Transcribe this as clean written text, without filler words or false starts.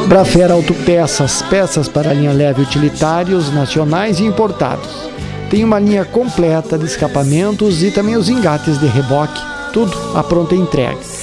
Brafer Autopeças, peças para a linha leve utilitários, nacionais e importados. Tem uma linha completa de escapamentos e também os engates de reboque, tudo à pronta entrega.